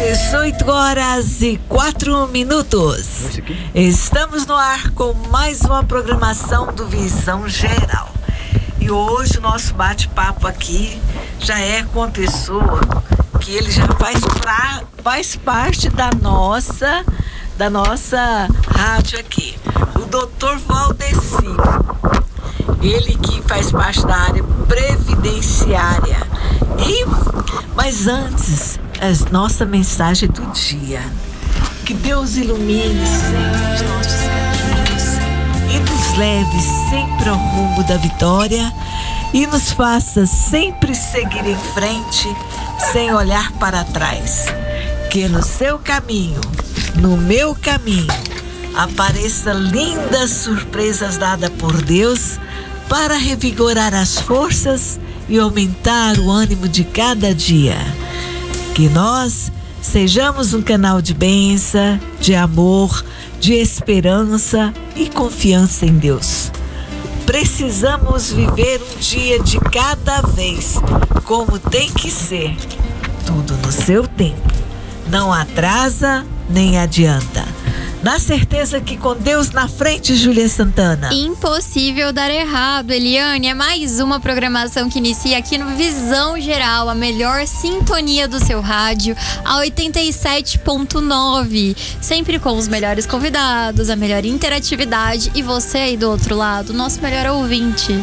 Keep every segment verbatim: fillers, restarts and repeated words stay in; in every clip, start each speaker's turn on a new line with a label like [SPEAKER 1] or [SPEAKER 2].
[SPEAKER 1] dezoito horas e quatro minutos. Estamos no ar com mais uma programação do Visão Geral. E hoje o nosso bate-papo aqui já é com a pessoa que ele já faz, pra, faz parte da nossa, da nossa rádio aqui. O doutor Valdeci. Ele que faz parte da área previdenciária. E, mas antes, a nossa mensagem do dia. Que Deus ilumine sempre os nossos caminhos e nos leve sempre ao rumo da vitória e nos faça sempre seguir em frente sem olhar para trás. Que no seu caminho, no meu caminho, apareça lindas surpresas dadas por Deus para revigorar as forças e aumentar o ânimo de cada dia. Que nós sejamos um canal de bênção, de amor, de esperança e confiança em Deus. Precisamos viver um dia de cada vez, como tem que ser. Tudo no seu tempo. Não atrasa nem adianta. Na certeza que com Deus na frente, Júlia Santana.
[SPEAKER 2] Impossível dar errado, Eliane. É mais uma programação que inicia aqui no Visão Geral, a melhor sintonia do seu rádio, a oitenta e sete ponto nove. Sempre com os melhores convidados, a melhor interatividade e você aí do outro lado, nosso melhor ouvinte.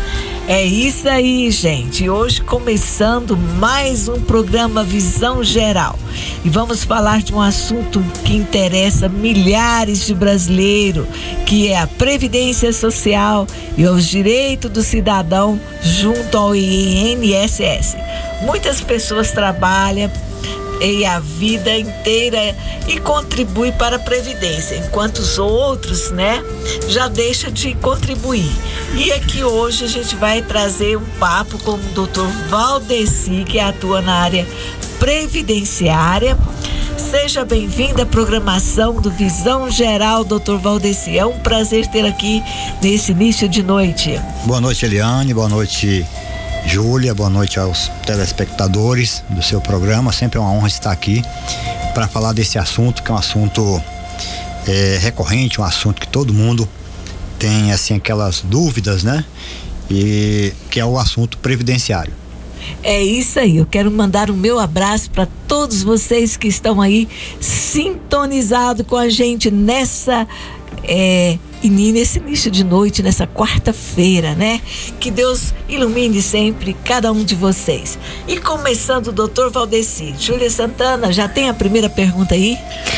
[SPEAKER 1] É isso aí, gente. Hoje começando mais um programa Visão Geral. E vamos falar de um assunto que interessa milhares de brasileiros, que é a Previdência Social e os direitos do cidadão junto ao I N S S. Muitas pessoas trabalham e a vida inteira e contribui para a Previdência, enquanto os outros, né, já deixam de contribuir. E aqui hoje a gente vai trazer um papo com o doutor Valdeci, que atua na área previdenciária. Seja bem-vindo à programação do Visão Geral, doutor Valdeci. É um prazer ter aqui nesse início de noite.
[SPEAKER 3] Boa noite, Eliane. Boa noite, Júlia, boa noite aos telespectadores do seu programa. Sempre é uma honra estar aqui para falar desse assunto, que é um assunto é, recorrente, um assunto que todo mundo tem assim aquelas dúvidas, né? E que é o assunto previdenciário.
[SPEAKER 1] É isso aí, eu quero mandar o meu abraço para todos vocês que estão aí sintonizados com a gente nessa é, e nesse início de noite, nessa quarta-feira, né? Que Deus ilumine sempre cada um de vocês. E começando o doutor Valdeci, Júlia Santana, já tem a primeira pergunta aí?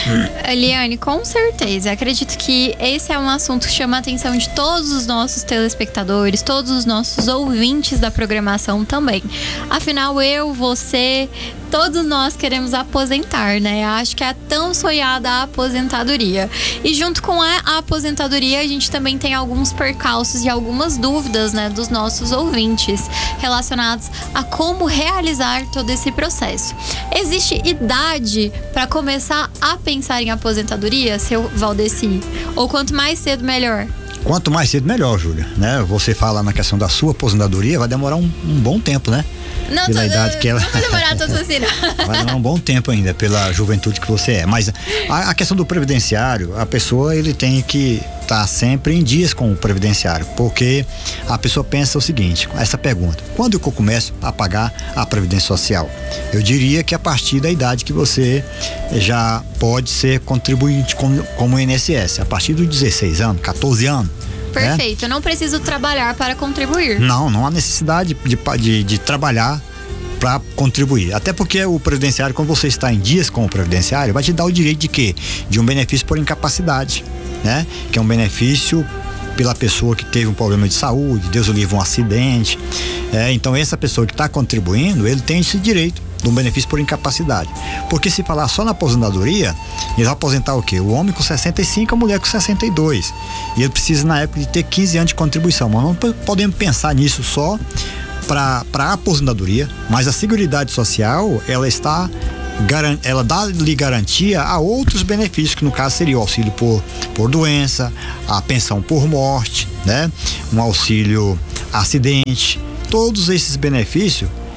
[SPEAKER 2] Eliane, com certeza. Acredito que esse é um assunto que chama a atenção de todos os nossos telespectadores, todos os nossos ouvintes da programação também. Afinal, eu, você, todos nós queremos aposentar, né? Acho que é a tão sonhada a aposentadoria. E junto com a aposentadoria, a gente também tem alguns percalços e algumas dúvidas, né, dos nossos ouvintes relacionados a como realizar todo esse processo. Existe idade para começar a pensar em aposentadoria, seu Valdeci? Ou quanto mais cedo, melhor?
[SPEAKER 3] Quanto mais cedo, melhor, Júlia, né? Você fala na questão da sua aposentadoria, vai demorar um, um bom tempo, né?
[SPEAKER 2] Não,
[SPEAKER 3] pela
[SPEAKER 2] tô,
[SPEAKER 3] idade que ela...
[SPEAKER 2] não vai demorar tanto assim, não.
[SPEAKER 3] Vai demorar um bom tempo ainda, pela juventude que você é. Mas a, a questão do previdenciário, a pessoa, ele tem que estar tá sempre em dias com o previdenciário, porque a pessoa pensa o seguinte, essa pergunta: quando que eu começo a pagar a Previdência Social? Eu diria que a partir da idade que você já pode ser contribuinte como, como I N S S, a partir dos dezesseis anos, catorze anos.
[SPEAKER 2] Perfeito, é? Eu não preciso trabalhar para contribuir.
[SPEAKER 3] Não, não há necessidade de, de, de trabalhar para contribuir. Até porque o previdenciário, quando você está em dias com o previdenciário, vai te dar o direito de quê? De um benefício por incapacidade, né? Que é um benefício pela pessoa que teve um problema de saúde, Deus o livre, um acidente. É, então essa pessoa que está contribuindo, ele tem esse direito de um benefício por incapacidade. Porque se falar só na aposentadoria, ele vai aposentar o quê? O homem com sessenta e cinco, a mulher com sessenta e dois. E ele precisa, na época, de ter quinze anos de contribuição. Mas não podemos pensar nisso só para a aposentadoria, mas a Seguridade Social, ela está ela dá-lhe garantia a outros benefícios, que no caso seria o auxílio por, por doença, a pensão por morte, né? Um auxílio acidente. Todos esses benefícios,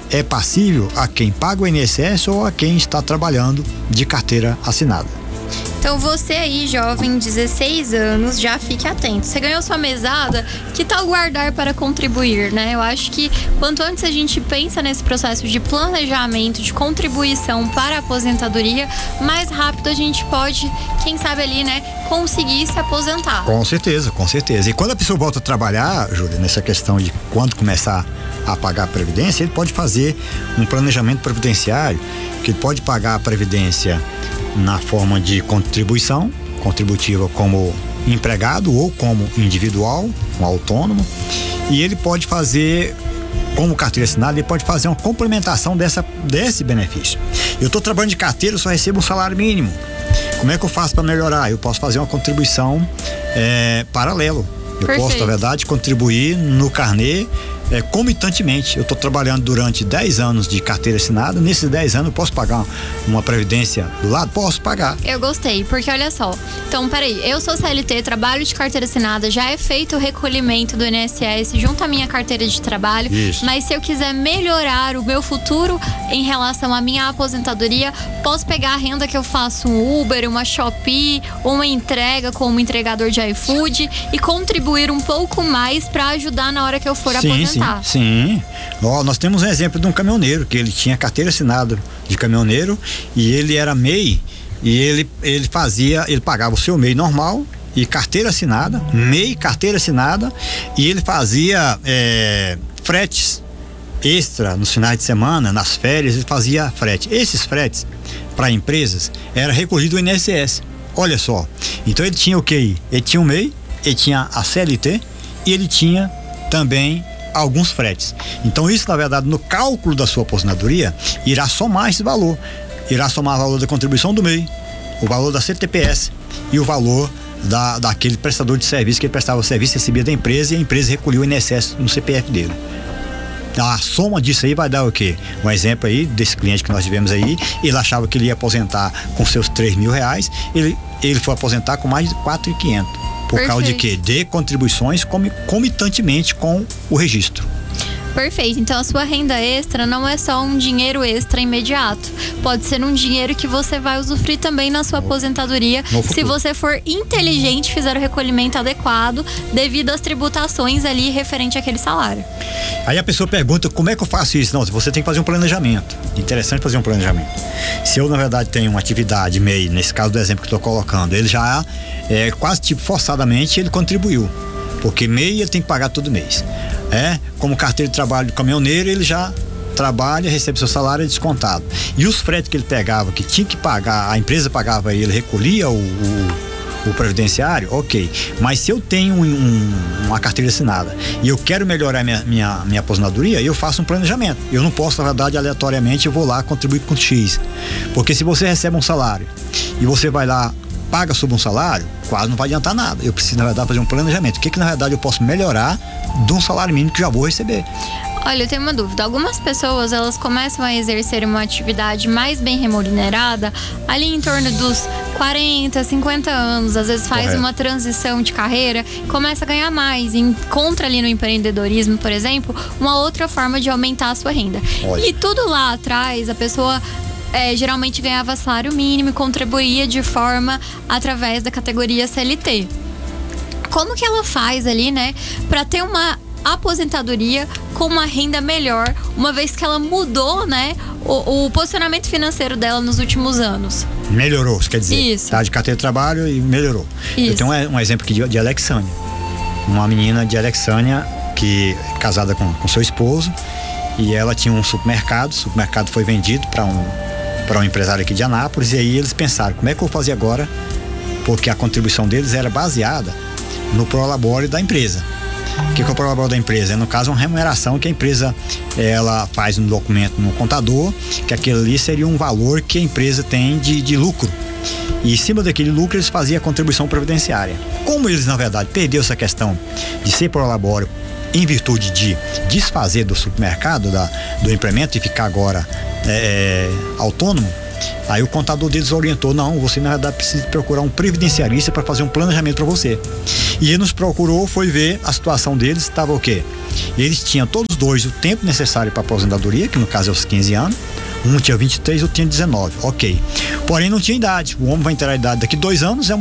[SPEAKER 3] é passível a quem paga o I N S S ou a quem está trabalhando de carteira assinada.
[SPEAKER 2] Então você aí, jovem, dezesseis anos, já fique atento. Você ganhou sua mesada, que tal guardar para contribuir, né? Eu acho que quanto antes a gente pensa nesse processo de planejamento, de contribuição para a aposentadoria, mais rápido a gente pode, quem sabe ali, né, conseguir se aposentar.
[SPEAKER 3] Com certeza, com certeza. E quando a pessoa volta a trabalhar, Júlia, nessa questão de quando começar a pagar a previdência, ele pode fazer um planejamento previdenciário, que ele pode pagar a previdência na forma de contribuição contributiva como empregado ou como individual, um autônomo, e ele pode fazer, como carteira assinada, ele pode fazer uma complementação dessa, desse benefício. Eu estou trabalhando de carteira, eu só recebo um salário mínimo. Como é que eu faço para melhorar? Eu posso fazer uma contribuição é, paralelo. Eu
[SPEAKER 2] Perfeito.
[SPEAKER 3] posso, na verdade, contribuir no carnê é, comitantemente. Eu estou trabalhando durante dez anos de carteira assinada. Nesses dez anos eu posso pagar uma previdência do lado? Posso pagar.
[SPEAKER 2] Eu gostei, porque olha só. Então, peraí, eu sou C L T, trabalho de carteira assinada, já é feito o recolhimento do I N S S junto à minha carteira de trabalho.
[SPEAKER 3] Isso.
[SPEAKER 2] Mas se eu quiser melhorar o meu futuro em relação à minha aposentadoria, posso pegar a renda que eu faço um Uber, uma Shopee, uma entrega como entregador de iFood e contribuir um pouco mais para ajudar na hora que eu for
[SPEAKER 3] sim,
[SPEAKER 2] aposentar.
[SPEAKER 3] Sim, sim. Ó, nós temos um exemplo de um caminhoneiro, que ele tinha carteira assinada de caminhoneiro e ele era M E I e ele, ele fazia, ele pagava o seu M E I normal e carteira assinada, M E I, carteira assinada, e ele fazia é, fretes extra nos finais de semana, nas férias, ele fazia frete. Esses fretes para empresas era recolhido o I N S S. Olha só, então ele tinha o quê? Ele tinha o M E I, ele tinha a C L T e ele tinha também alguns fretes. Então isso, na verdade, no cálculo da sua aposentadoria, irá somar esse valor. Irá somar o valor da contribuição do M E I, o valor da C T P S e o valor da, daquele prestador de serviço que ele prestava o serviço, recebia da empresa e a empresa recolheu o I N S S no C P F dele. A soma disso aí vai dar o quê? Um exemplo aí desse cliente que nós tivemos aí, ele achava que ele ia aposentar com seus três mil reais, ele, ele foi aposentar com mais de quatro mil e quinhentos. Por
[SPEAKER 2] Perfeito.
[SPEAKER 3] causa de quê? De contribuições comitantemente com o registro.
[SPEAKER 2] Perfeito, então a sua renda extra não é só um dinheiro extra imediato, pode ser um dinheiro que você vai usufruir também na sua aposentadoria, se você for inteligente, fizer o recolhimento adequado devido às tributações ali referente àquele salário.
[SPEAKER 3] Aí a pessoa pergunta, como é que eu faço isso? Não, você tem que fazer um planejamento, interessante fazer um planejamento. Se eu na verdade tenho uma atividade M E I, nesse caso do exemplo que estou colocando, ele já é quase tipo forçadamente ele contribuiu, porque M E I ele tem que pagar todo mês. É, como carteira de trabalho do caminhoneiro, ele já trabalha, recebe seu salário descontado. E os fretes que ele pegava, que tinha que pagar, a empresa pagava ele, recolhia o, o, o previdenciário, ok. Mas se eu tenho um, um, uma carteira assinada e eu quero melhorar minha, minha, minha aposentadoria, eu faço um planejamento. Eu não posso, na verdade, aleatoriamente, eu vou lá contribuir com X. Porque se você recebe um salário e você vai lá, paga sobre um salário, quase não vai adiantar nada. Eu preciso, na verdade, fazer um planejamento. O que, que na verdade, eu posso melhorar de um salário mínimo que já vou receber?
[SPEAKER 2] Olha, eu tenho uma dúvida. Algumas pessoas, elas começam a exercer uma atividade mais bem remunerada ali em torno dos quarenta, cinquenta anos. Às vezes faz
[SPEAKER 3] Correto.
[SPEAKER 2] uma transição de carreira, começa a ganhar mais. Encontra ali no empreendedorismo, por exemplo, uma outra forma de aumentar a sua renda.
[SPEAKER 3] Olha.
[SPEAKER 2] E tudo lá atrás, a pessoa... É, geralmente ganhava salário mínimo e contribuía de forma através da categoria C L T. Como que ela faz ali, né, para ter uma aposentadoria com uma renda melhor, uma vez que ela mudou, né, o, o posicionamento financeiro dela nos últimos anos?
[SPEAKER 3] Melhorou, quer dizer,
[SPEAKER 2] Isso.
[SPEAKER 3] tá de carteira de trabalho e melhorou.
[SPEAKER 2] Isso.
[SPEAKER 3] Eu tenho um, um exemplo aqui de, de Alexânia, uma menina de Alexânia que é casada com, com seu esposo, e ela tinha um supermercado, o supermercado foi vendido para um para um empresário aqui de Anápolis, e aí eles pensaram, como é que eu vou fazer agora? Porque a contribuição deles era baseada no prolabore da empresa. O que, que é o prolabore da empresa? É, no caso, uma remuneração que a empresa ela faz no documento no contador, que aquele ali seria um valor que a empresa tem de, de lucro. E em cima daquele lucro eles faziam a contribuição previdenciária. Como eles, na verdade, perderam essa questão de ser prolabore em virtude de desfazer do supermercado, da, do implemento, e ficar agora É, é, autônomo, aí o contador deles orientou, não, você na verdade precisa procurar um previdenciarista para fazer um planejamento para você. E ele nos procurou, foi ver a situação deles, estava o quê? Eles tinham todos dois o tempo necessário para aposentadoria, que no caso é os quinze anos. Um tinha vinte e três, outro tinha dezenove. Ok. Porém, não tinha idade. O homem vai entrar a idade daqui dois anos, é